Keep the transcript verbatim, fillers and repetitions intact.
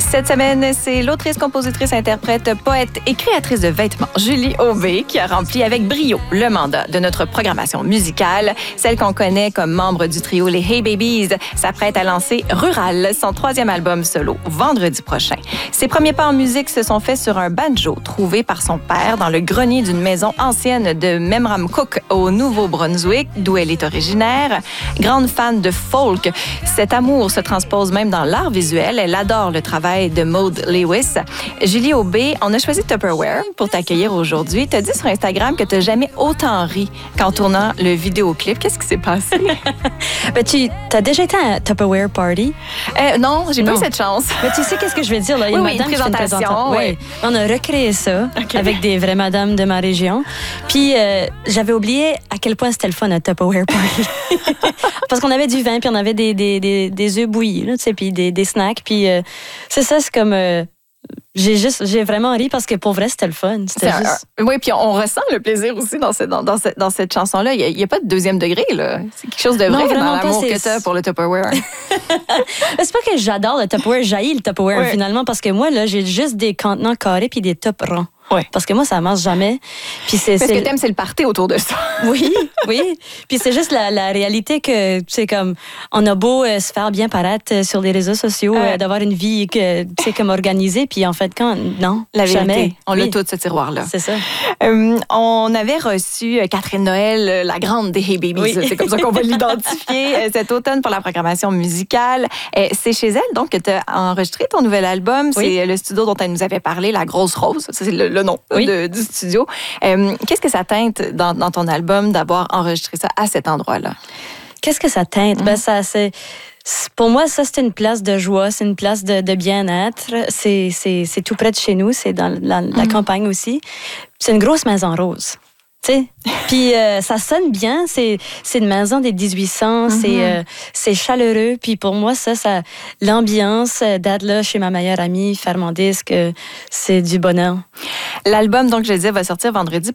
Cette semaine, c'est l'autrice, compositrice, interprète, poète et créatrice de vêtements Julie Aubé qui a rempli avec brio le mandat de notre programmation musicale. Celle qu'on connaît comme membre du trio Les Hey Babies s'apprête à lancer Rural, son troisième album solo, vendredi prochain. Ses premiers pas en musique se sont faits sur un banjo trouvé par son père dans le grenier d'une maison ancienne de Memramcook au Nouveau-Brunswick, d'où elle est originaire. Grande fan de folk, cet amour se transpose même dans l'art visuel. Elle adore le travail de Maud Lewis. Julie Aubé, on a choisi Tupperware pour t'accueillir aujourd'hui. Tu as dit sur Instagram que tu n'as jamais autant ri qu'en tournant le vidéoclip. Qu'est-ce qui s'est passé? Ben, tu as déjà été à un Tupperware party? Euh, non, j'ai non. pas eu cette chance. Mais tu sais qu'est-ce que je veux dire? Là? Il y a oui, une madame oui, une présentation. Qui fait une présentation. Oui. Oui. On a recréé ça okay. avec des vraies madames de ma région. Puis euh, j'avais oublié à quel point c'était le fun, un Tupperware party. Parce qu'on avait du vin, puis on avait des, des, des, des œufs bouillis, là, tu sais, puis des, des snacks. Puis euh, c'est ça, c'est comme... Euh, J'ai juste, j'ai vraiment ri parce que pour vrai, c'était le fun. C'était c'est juste... un, oui, puis on ressent le plaisir aussi dans, ce, dans, dans, cette, dans cette chanson-là. Il n'y a, a pas de deuxième degré, là. C'est quelque chose de vrai non, dans l'amour pas, que tu as pour le Tupperware. C'est pas que j'adore le Tupperware, j'haïs le Tupperware oui. finalement, parce que moi, là, j'ai juste des contenants carrés puis des tops ronds. Oui. Parce que moi, ça marche jamais. Puis c'est, Parce c'est... que t'aimes, c'est le party autour de ça. Oui, oui. Puis c'est juste la, la réalité que, tu sais, comme, on a beau euh, se faire bien paraître euh, sur les réseaux sociaux, euh, euh, d'avoir une vie, que, tu sais, comme organisée, puis en fait, quand, non, la jamais. Vérité. On oui. l'a tout, ce tiroir-là. C'est ça. Euh, on avait reçu Catherine Noël, la grande des Hey Babies. Oui. C'est comme ça qu'on va l'identifier cet automne pour la programmation musicale. C'est chez elle, donc, que tu as enregistré ton nouvel album. Oui. C'est le studio dont elle nous avait parlé, La Grosse Rose. Ça, c'est le, le nom oui. de, du studio. Euh, qu'est-ce que ça teinte dans, dans ton album d'avoir enregistré ça à cet endroit-là? Qu'est-ce que ça teinte? Mm-hmm. Ben, ça, c'est... Pour moi, ça, c'est une place de joie, c'est une place de, de bien-être. C'est, c'est, c'est tout près de chez nous, c'est dans la, la mm-hmm. campagne aussi. C'est une grosse maison rose. Puis euh, ça sonne bien, c'est, c'est une maison des dix-huit cents, mm-hmm. c'est, euh, c'est chaleureux. Puis pour moi, ça, ça l'ambiance d'être là chez ma meilleure amie, faire mon disque, c'est du bonheur. L'album, donc, je le disais, va sortir vendredi